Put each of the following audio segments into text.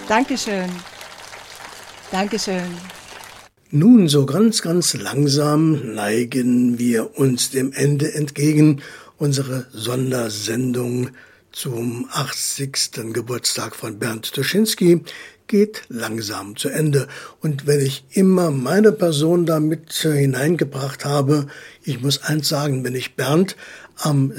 Dankeschön. Dankeschön. Nun, so ganz, ganz langsam neigen wir uns dem Ende entgegen. Unsere Sondersendung zum 80. Geburtstag von Bernd Tuschinski geht langsam zu Ende. Und wenn ich immer meine Person damit hineingebracht habe, ich muss eins sagen, wenn ich Bernd am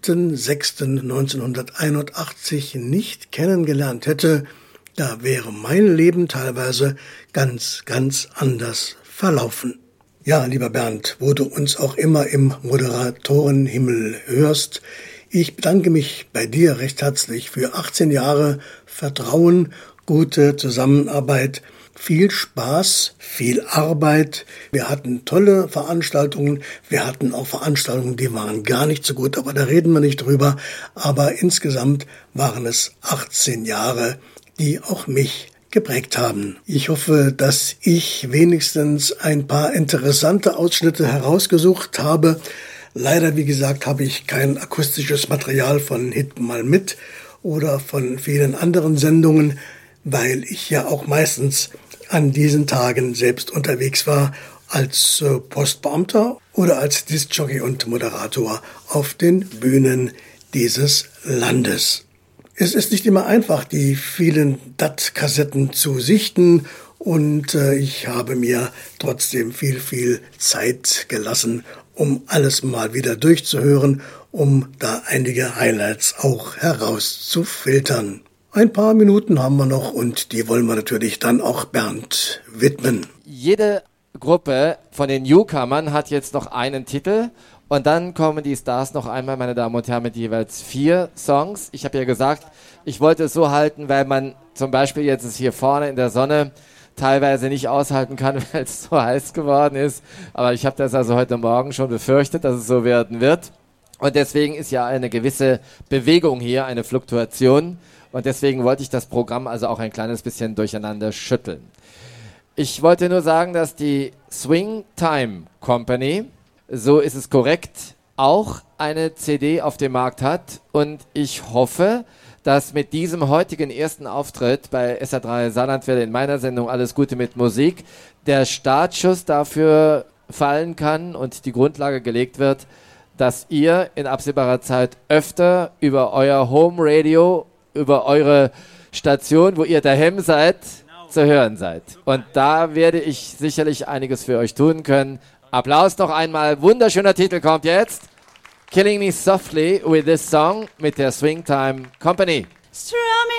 7.6.1981 nicht kennengelernt hätte, da wäre mein Leben teilweise ganz, ganz anders verlaufen. Ja, lieber Bernd, wo du uns auch immer im Moderatorenhimmel hörst, ich bedanke mich bei dir recht herzlich für 18 Jahre Vertrauen, gute Zusammenarbeit, viel Spaß, viel Arbeit. Wir hatten tolle Veranstaltungen. Wir hatten auch Veranstaltungen, die waren gar nicht so gut, aber da reden wir nicht drüber. Aber insgesamt waren es 18 Jahre, die auch mich geprägt haben. Ich hoffe, dass ich wenigstens ein paar interessante Ausschnitte herausgesucht habe. Leider, wie gesagt, habe ich kein akustisches Material von Hit mal mit oder von vielen anderen Sendungen, weil ich ja auch meistens an diesen Tagen selbst unterwegs war als Postbeamter oder als Diskjockey und Moderator auf den Bühnen dieses Landes. Es ist nicht immer einfach, die vielen DAT-Kassetten zu sichten und ich habe mir trotzdem viel Zeit gelassen, um alles mal wieder durchzuhören, um da einige Highlights auch herauszufiltern. Ein paar Minuten haben wir noch und die wollen wir natürlich dann auch Bernd widmen. Jede Gruppe von den Newcomern hat jetzt noch einen Titel. Und dann kommen die Stars noch einmal, meine Damen und Herren, mit jeweils 4 Songs. Ich habe ja gesagt, ich wollte es so halten, weil man zum Beispiel jetzt ist hier vorne in der Sonne teilweise nicht aushalten kann, weil es so heiß geworden ist. Aber ich habe das also heute Morgen schon befürchtet, dass es so werden wird. Und deswegen ist ja eine gewisse Bewegung hier, eine Fluktuation. Und deswegen wollte ich das Programm also auch ein kleines bisschen durcheinander schütteln. Ich wollte nur sagen, dass die Swing Time Company, so ist es korrekt, auch eine CD auf dem Markt hat. Und ich hoffe, dass mit diesem heutigen ersten Auftritt bei SA3 Saarlandwelle in meiner Sendung Alles Gute mit Musik der Startschuss dafür fallen kann und die Grundlage gelegt wird, dass ihr in absehbarer Zeit öfter über euer Home Radio, über eure Station, wo ihr daheim seid, zu hören seid. Und da werde ich sicherlich einiges für euch tun können. Applaus noch einmal. Wunderschöner Titel kommt jetzt. Killing Me Softly with this song mit der Swing Time Company. Strumming